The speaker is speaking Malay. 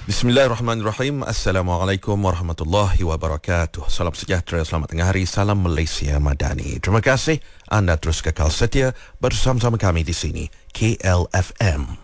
Bismillahirrahmanirrahim. Assalamualaikum warahmatullahi wabarakatuh. Salam sejahtera, selamat tengah hari, salam Malaysia Madani. Terima kasih anda terus kekal setia bersama-sama kami di sini, KLFM.